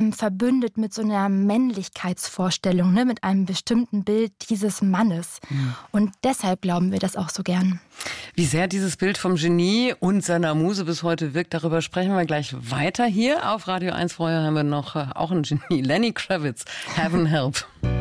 verbündet mit so einer Männlichkeitsvorstellung, ne, mit einem bestimmten Bild dieses Mannes. Und deshalb glauben wir das auch so gern. Wie sehr dieses Bild vom Genie und seiner Muse bis heute wirkt, darüber sprechen wir gleich weiter hier auf Radio 1. Vorher haben wir noch auch ein Genie, Lenny Kravitz, Heaven Help.